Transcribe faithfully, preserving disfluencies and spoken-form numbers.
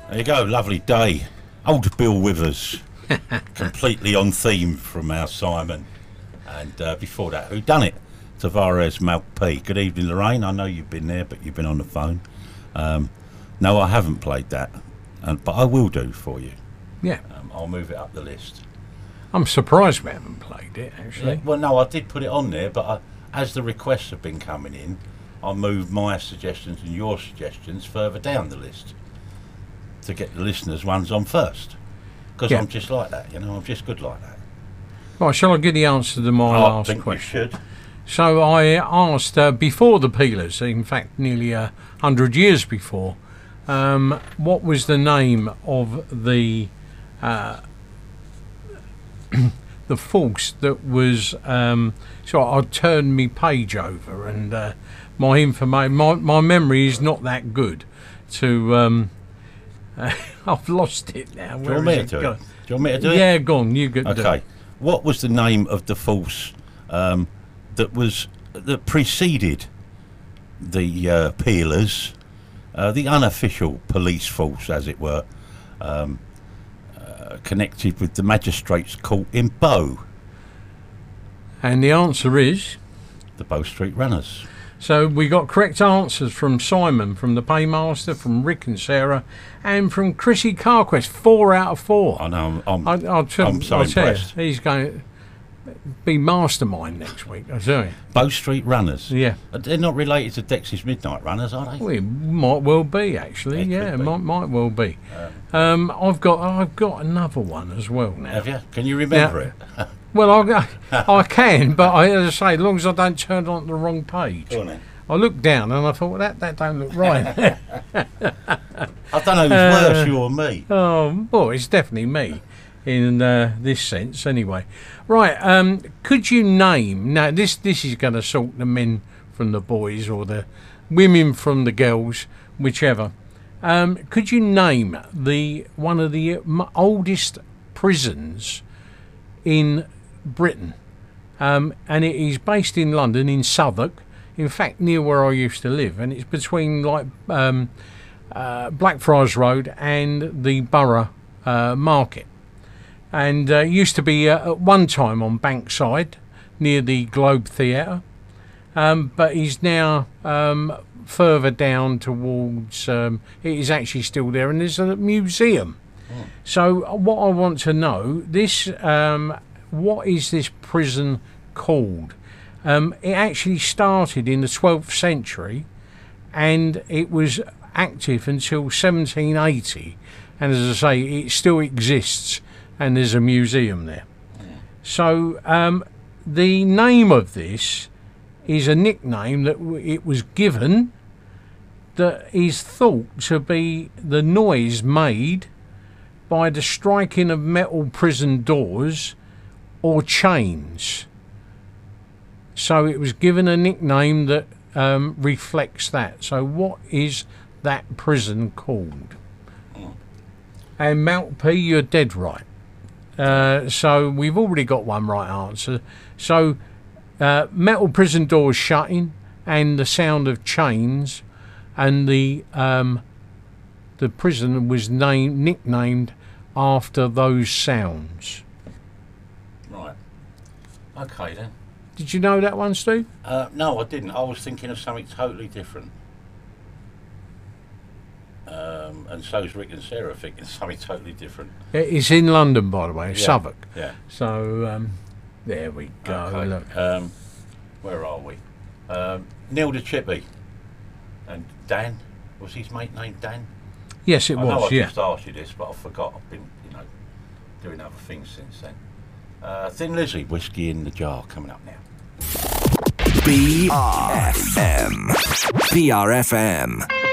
There you go, lovely day. Old Bill Withers, completely on theme from our Simon. And uh, before that, who done it? Tavares Malp. Good evening, Lorraine. I know you've been there, but you've been on the phone. Um, no, I haven't played that, and, but I will do for you. Yeah. Um, I'll move it up the list. I'm surprised we haven't played it, actually. Yeah, well, no, I did put it on there, but I, as the requests have been coming in, I moved my suggestions and your suggestions further down the list to get the listeners' ones on first. Because yeah. I'm just like that, you know, I'm just good like that. Right, shall I give the answer to my oh, last I think question? You should. So I asked, uh, before the Peelers, in fact nearly a hundred years before, um, what was the name of the uh, the force that was, um, so I turned my page over and uh, my information, my, my memory is not that good to, um, uh, I've lost it now. Do you, want me to do it? do you want me to do yeah, it? Yeah, go on, you go. Okay. What was the name of the force um, that was that preceded the uh, Peelers, uh, the unofficial police force, as it were, um, uh, connected with the magistrates' court in Bow? And the answer is the Bow Street Runners. So we got correct answers from Simon, from the Paymaster, from Rick and Sarah, and from Chrissy Carquest. Four out of four. I know. I'm, I, I'll tell, I'm so I'll tell impressed. you, he's going to be mastermind next week. I tell you. Bow Street Runners. Yeah. They're not related to Dexys Midnight Runners, are they? Well, it might well be actually. It yeah, could be. might might well be. Um, Um, I've got I've got another one as well now. have you? Can you remember Now- it? Well, I I can, but I, as I say, as long as I don't turn on the wrong page. Go on then. I looked down and I thought, well, that that don't look right. I don't know who's Uh, worse, you or me. Oh, well, it's definitely me in uh, this sense, anyway. Right, um, could you name... Now, this, this is going to sort the men from the boys or the women from the girls, whichever. Um, could you name the one of the m- oldest prisons in Britain? Um, and it is based in London, in Southwark. In fact, near where I used to live. And it's between, like... Um, Uh, Blackfriars Road and the Borough uh, Market, and uh, used to be uh, at one time on Bankside near the Globe Theatre, um, but he's now um, further down towards. Um, it is actually still there, and there's a museum. Oh. So what I want to know this: um, what is this prison called? Um, it actually started in the twelfth century, and it was active until seventeen eighty, and as I say, it still exists, and there's a museum there. Yeah. So um, the name of this is a nickname that w- it was given that is thought to be the noise made by the striking of metal prison doors or chains. So it was given a nickname that um, reflects that. So what is that prison called? Mm. And Mount P, you're dead right. Uh, so we've already got one right answer. So uh, metal prison doors shutting and the sound of chains, and the um, the prison was named nicknamed after those sounds. Right. Okay then. Did you know that one, Steve? Uh, no, I didn't. I was thinking of something totally different. Um, and so's Rick and Sarah thinking something totally different. It's in London, by the way, Yeah. Southwark. Yeah. So um, there we go. Okay. Look. Um, where are we? Um, Neil the Chippy and Dan. Was his mate named Dan? Yes, it I was. know I Yeah. just asked you this, but I forgot. I've been, you know, doing other things since then. Uh, Thin Lizzy, Whiskey in the Jar, coming up now. B R F M. B R F M.